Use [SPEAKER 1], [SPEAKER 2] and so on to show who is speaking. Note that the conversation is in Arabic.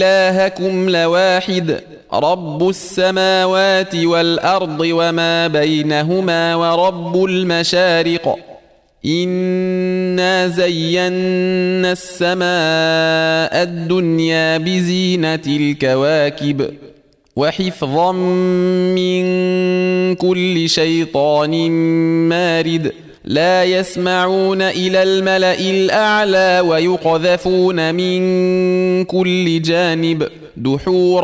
[SPEAKER 1] إلهكم لواحد رب السماوات والأرض وما بينهما ورب المشارق إنا زينا السماء الدنيا بزينة الكواكب وحفظا من كل شيطان مارد لا يسمعون إلى الملأ الأعلى ويقذفون من كل جانب دحورا